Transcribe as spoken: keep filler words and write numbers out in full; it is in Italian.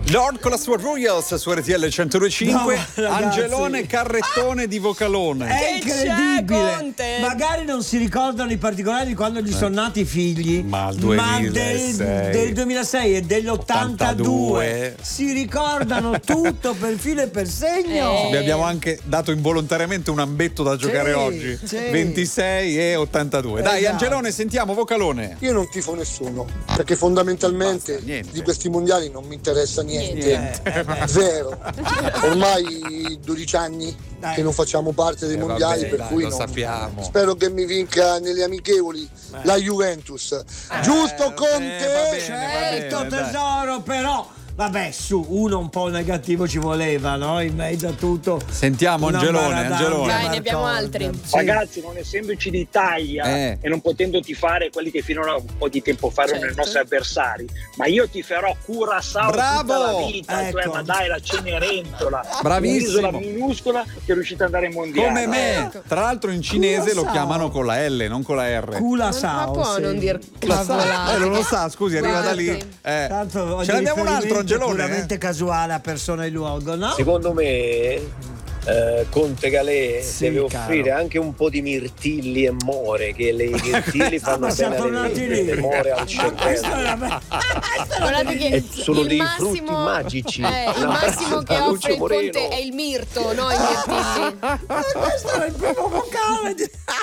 Lord con la sua Royals su R T L centodue e cinque. No, Angelone Carrettone di vocalone. È incredibile. Magari non si ricordano i particolari di quando gli sono nati i figli, ma, il ma del, duemilasei. del duemilasei e dell'ottantadue si ricordano tutto per filo e per segno. Vi abbiamo anche dato involontariamente un ambetto da giocare Sì, oggi. sì. ventisei e ottantadue. Dai, Esatto. Angelone, sentiamo vocalone. Io non tifo nessuno, perché fondamentalmente Basta, niente. di questi mondiali non mi interessa niente. Niente. Eh, eh, Zero. Ormai dodici anni Dai. che non facciamo parte dei Eh, mondiali, vabbè, per dai, cui lo non- sappiamo. spero che mi vinca nelle amichevoli la Juventus. Giusto eh, Conte? va bene, certo, va bene, dai. tesoro, però vabbè, su, uno un po' negativo ci voleva, no? In mezzo a tutto. Sentiamo una Angelone, maradanda Angelone. Dai, ne abbiamo Marcord. altri. Sì. Ragazzi, non essendoci d'Italia Eh. e non potendo tifare quelli che fino a un po' di tempo fa erano Certo. i nostri avversari, ma io tiferò Curaçao Bravo! tutta la vita, Ecco. cioè, ma dai, la Cenerentola, Bravissimo. un'isola minuscola che è riuscita ad andare ai mondiali. Come me. Tra l'altro in cinese lo Curaçao. chiamano con la L, non con la R. Cula Ma Sao, può sì. non dir Lo sa, cavolate. eh, non lo sa, scusi, arriva da lì. Guardi. Eh. Tanto ogni Ce l'abbiamo un altro, riferimento è Angelone? puramente eh? casuale a persona e luogo, no? Secondo me eh, Conte Galè Sì, deve caro. offrire anche un po' di mirtilli e more, che le i mirtilli fanno ma siamo bene tornati alle lì. le more al Ma questo cervello. era Guardate che E sono il dei massimo, frutti magici. eh, il No, massimo che da Lucio offre il Moreno. Conte è il mirto, no i mirtilli. questo era il primo vocale di...